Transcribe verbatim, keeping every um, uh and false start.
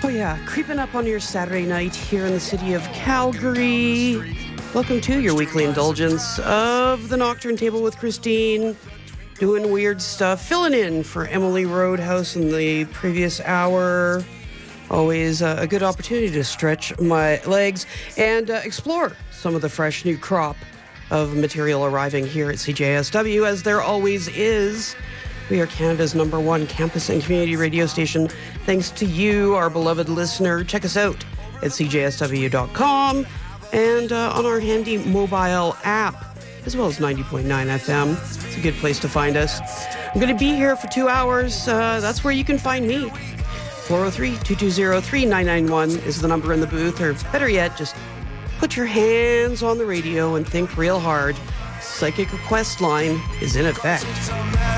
yeah, creeping up on your Saturday night here in the city of Calgary. Welcome to your weekly indulgence of the Nocturne Table with Christine, doing weird stuff, filling in for Emily Roadhouse in the previous hour. Always uh, a good opportunity to stretch my legs and uh, explore some of the fresh new crop of material arriving here at C J S W, as there always is. We are Canada's number one campus and community radio station. Thanks to you, our beloved listener. Check us out at c j s w dot com and uh, on our handy mobile app, as well as ninety point nine F M. It's a good place to find us. I'm going to be here for two hours. Uh, that's where you can find me. four oh three, two two zero, three nine nine one is the number in the booth, or better yet, just put your hands on the radio and think real hard. Psychic request line is in effect.